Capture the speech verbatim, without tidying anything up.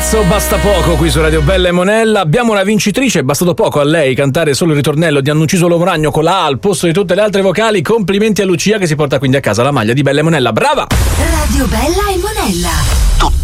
pezzo basta poco qui su Radio Bella e Monella. Abbiamo una vincitrice, è bastato poco a lei cantare solo il ritornello di Annunciso Lomragno con la A al posto di tutte le altre vocali. Complimenti a Lucia che si porta quindi a casa la maglia di Bella e Monella. Brava! Radio Bella e Monella.